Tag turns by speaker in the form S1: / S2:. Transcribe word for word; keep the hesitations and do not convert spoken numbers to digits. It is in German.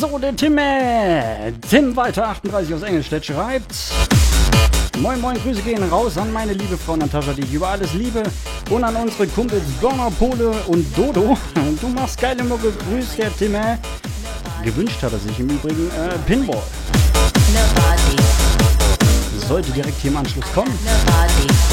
S1: So, der Timme. Tim Walter achtunddreißig aus Engelstedt schreibt: Moin Moin, Grüße gehen raus an meine liebe Frau Natascha, die ich über alles liebe, und an unsere Kumpels Donner, Pole und Dodo. Du machst geile Mucke, grüß der Timme. Gewünscht hat er sich im Übrigen äh, Pinball. Sollte direkt hier im Anschluss kommen.